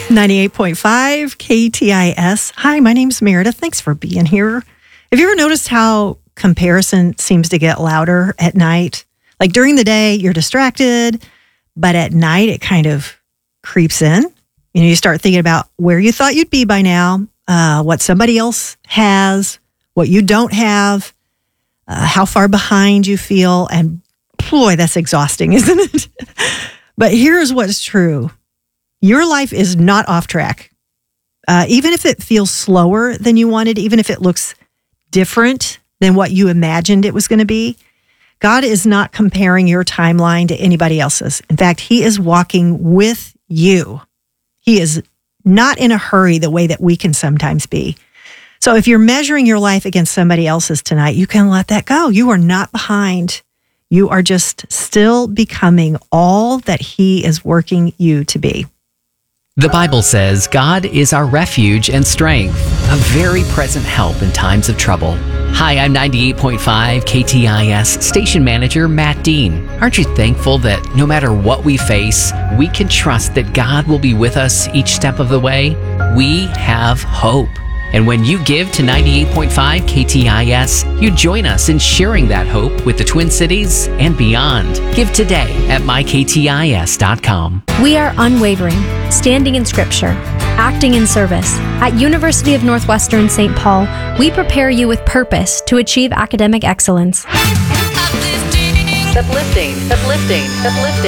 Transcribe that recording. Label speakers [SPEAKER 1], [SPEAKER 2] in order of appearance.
[SPEAKER 1] 98.5 KTIS. Hi, my name's Meredith. Thanks for being here. Have you ever noticed how comparison seems to get louder at night? Like during the day, you're distracted, but at night, it kind of creeps in. You know, you start thinking about where you thought you'd be by now, what somebody else has, what you don't have, how far behind you feel. And boy, that's exhausting, isn't it? But here's what's true. Your life is not off track. Even if it feels slower than you wanted, even if it looks different than what you imagined it was going to be, God is not comparing your timeline to anybody else's. In fact, He is walking with you. He is not in a hurry the way that we can sometimes be. So if you're measuring your life against somebody else's tonight, you can let that go. You are not behind. You are just still becoming all that He is working you to be.
[SPEAKER 2] The Bible says God is our refuge and strength, a very present help in times of trouble. Hi, I'm 98.5 KTIS station manager Matt Dean. Aren't you thankful that no matter what we face, we can trust that God will be with us each step of the way? We have hope. And when you give to 98.5 KTIS, you join us in sharing that hope with the Twin Cities and beyond. Give today at myktis.com.
[SPEAKER 3] We are unwavering, standing in Scripture, acting in service. At University of Northwestern St. Paul, we prepare you with purpose to achieve academic excellence.
[SPEAKER 4] Uplifting.